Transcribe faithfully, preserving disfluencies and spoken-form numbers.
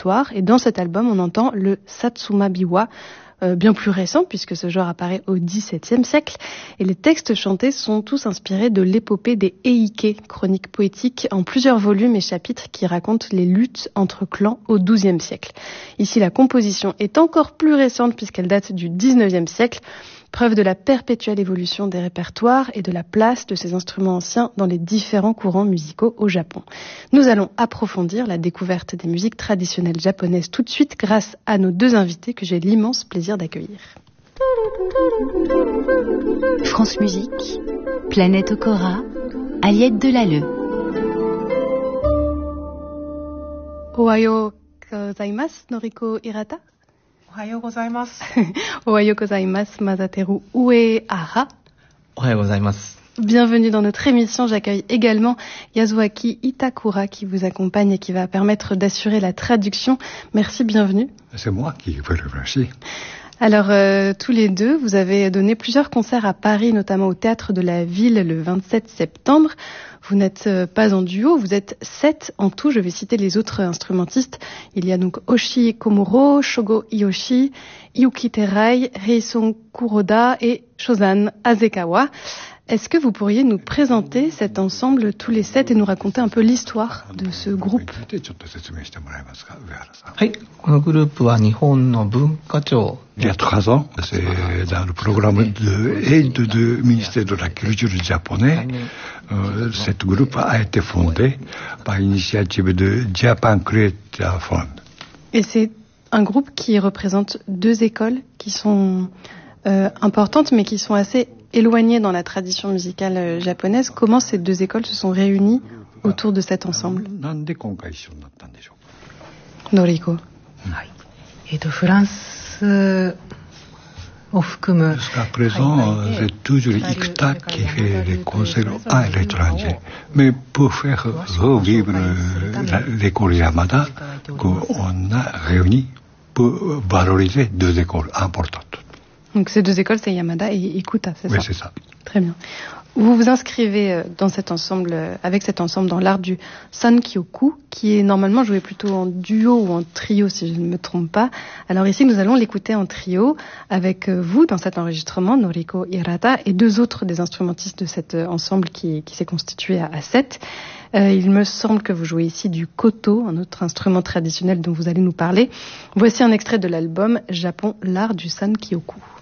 répertoire. Et dans cet album, on entend le Satsuma Biwa, euh, bien plus récent puisque ce genre apparaît au dix-septième siècle. Et les textes chantés sont tous inspirés de l'épopée des Eike, chroniques poétiques en plusieurs volumes et chapitres qui racontent les luttes entre clans au douzième siècle. Ici, la composition est encore plus récente puisqu'elle date du dix-neuvième siècle. Preuve de la perpétuelle évolution des répertoires et de la place de ces instruments anciens dans les différents courants musicaux au Japon. Nous allons approfondir la découverte des musiques traditionnelles japonaises tout de suite grâce à nos deux invités que j'ai l'immense plaisir d'accueillir. France Musique, Planète Okora, Aliette Delalleux. Ohayo gozaimasu, Noriko Hirata. Ohayo gozaimasu. Ohayo gozaimasu, Masateru Uehara. Ohayo gozaimasu. Bienvenue dans notre émission. J'accueille également Yasuaki Itakura qui vous accompagne et qui va permettre d'assurer la traduction. Merci, bienvenue. C'est moi qui vous remercie. Alors, euh, tous les deux, vous avez donné plusieurs concerts à Paris, notamment au Théâtre de la Ville le vingt-sept septembre. Vous n'êtes euh, pas en duo, vous êtes sept en tout. Je vais citer les autres instrumentistes. Il y a donc Oshi Komuro, Shogo Iyoshi, Yuki Terai, Reison Kuroda et Shozan Azekawa. Est-ce que vous pourriez nous présenter cet ensemble tous les sept et nous raconter un peu l'histoire de ce groupe? Il y a trois ans, c'est dans le programme d'aide du ministère de la Culture japonais. Euh, cet groupe a été fondé par l'initiative de Japan Creator Fund. Et c'est un groupe qui représente deux écoles qui sont euh, importantes mais qui sont assez éloignées dans la tradition musicale japonaise. Comment ces deux écoles se sont réunies autour de cet ensemble? Noriko. Jusqu'à présent, c'est toujours Ikuta qui fait les concerts à l'étranger. Mais pour faire revivre l'école Yamada, qu'on a réuni pour valoriser deux écoles importantes. Donc ces deux écoles, c'est Yamada et Ikuta, c'est ça? Oui, c'est ça. Très bien. Vous vous inscrivez dans cet ensemble, avec cet ensemble dans l'art du Sankyoku, qui est normalement joué plutôt en duo ou en trio, si je ne me trompe pas. Alors ici, nous allons l'écouter en trio, avec vous dans cet enregistrement, Noriko Hirata, et deux autres des instrumentistes de cet ensemble qui, qui s'est constitué à, à sept. Euh, il me semble que vous jouez ici du koto, un autre instrument traditionnel dont vous allez nous parler. Voici un extrait de l'album Japon, l'art du Sankyoku.